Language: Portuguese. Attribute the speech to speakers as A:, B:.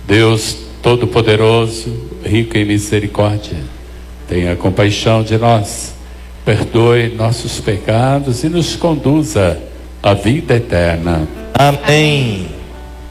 A: Deus Todo-Poderoso, rico em misericórdia, tenha compaixão de nós, perdoe nossos pecados e nos conduza à vida eterna.
B: Amém.